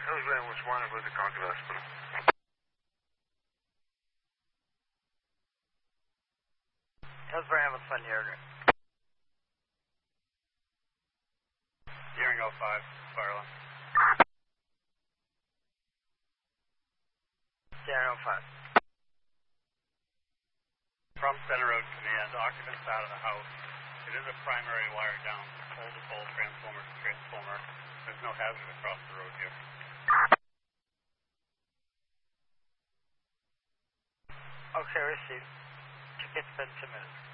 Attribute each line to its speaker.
Speaker 1: Hillsborough was wanted with the Concord Hospital.
Speaker 2: Hillsborough Ambulance 1, Yerger.
Speaker 3: Hearing 05, fire line.
Speaker 2: Sierra 05.
Speaker 3: From Center Road Command, occupants out of the house. It is a primary wire down, pole-to-pole transformer to transformer. There's no hazard across the road here.
Speaker 2: Okay, received. Ticket's been submitted.